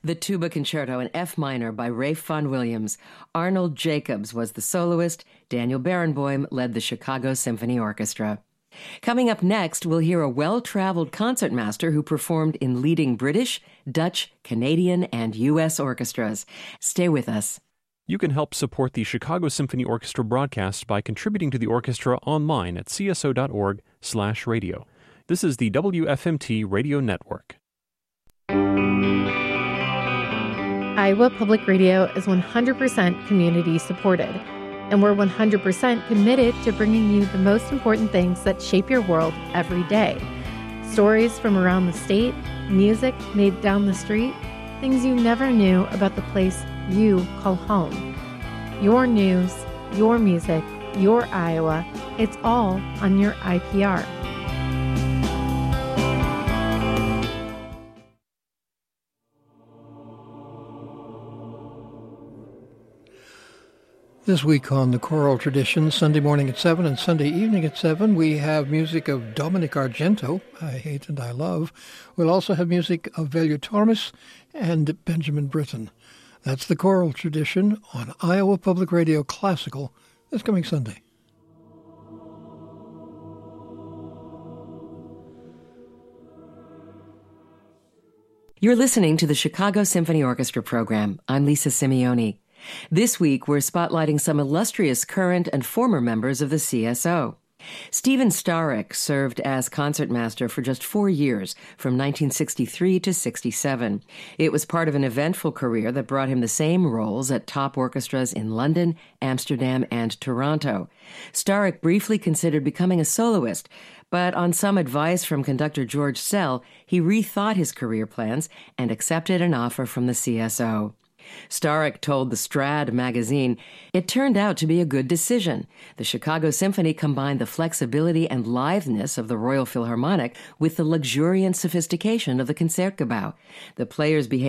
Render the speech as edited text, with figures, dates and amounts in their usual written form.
The Tuba Concerto in F minor by Ralph Vaughan Williams. Arnold Jacobs was the soloist. Daniel Barenboim led the Chicago Symphony Orchestra. Coming up next, we'll hear a well-traveled concertmaster who performed in leading British, Dutch, Canadian, and U.S. orchestras. Stay with us. You can help support the Chicago Symphony Orchestra broadcast by contributing to the orchestra online at cso.org/radio. This is the WFMT Radio Network. Iowa Public Radio is 100% community supported, and we're 100% committed to bringing you the most important things that shape your world every day. Stories from around the state, music made down the street, things you never knew about the place you call home. Your news, your music, your Iowa, it's all on your IPR. This week on The Choral Tradition, Sunday morning at 7 and Sunday evening at 7, we have music of Dominic Argento, I Hate and I Love. We'll also have music of Velio Tormes and Benjamin Britten. That's The Choral Tradition on Iowa Public Radio Classical this coming Sunday. You're listening to the Chicago Symphony Orchestra program. I'm Lisa Simeoni. This week, we're spotlighting some illustrious current and former members of the CSO. Stephen Starek served as concertmaster for just 4 years, from 1963 to 67. It was part of an eventful career that brought him the same roles at top orchestras in London, Amsterdam, and Toronto. Starek briefly considered becoming a soloist, but on some advice from conductor George Sell, he rethought his career plans and accepted an offer from the CSO. Starek told the Strad magazine, "It turned out to be a good decision. The Chicago Symphony combined the flexibility and litheness of the Royal Philharmonic with the luxuriant sophistication of the Concertgebouw. The players behaved